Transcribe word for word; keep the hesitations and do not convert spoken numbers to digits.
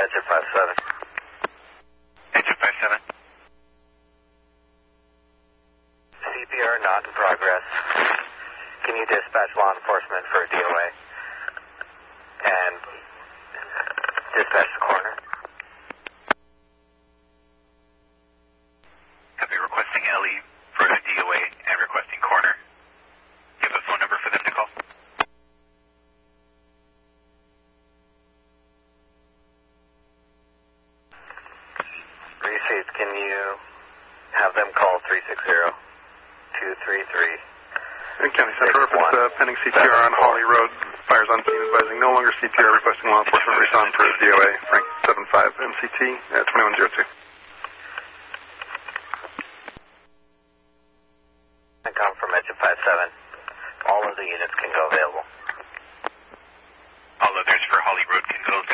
Edge five seven. Edge five seven. C P R not in progress. Can you dispatch law enforcement for a D O A? And dispatch the coroner. Copy, requesting L E for a D O A and requesting coroner. Give a phone number for them to call. Received. Can you have them call three six zero, two three three? County Central reference uh, pending C P R on Holly Road. Fires on scene advising no longer C P R, requesting law enforcement respond for D O A. Frank seven five M C T at twenty-one oh two. I come from Edge five seven. All of the units can go available. All others for Holly Road can go